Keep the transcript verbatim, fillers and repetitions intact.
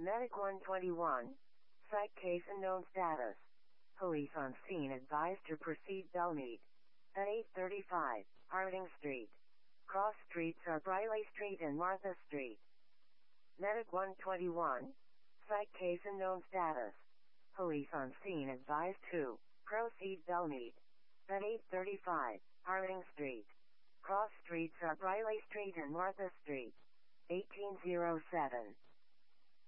Medic one twenty-one. Site case unknown status. Police on scene advised to proceed Belmead. At eight thirty-five, Harding Street. Cross streets are Briley Street and Martha Street. Medic one twenty-one. Site case unknown status. Police on scene advised to proceed Belmead. At eight thirty-five, Harding Street. Cross streets are Briley Street and Martha Street. eighteen oh seven.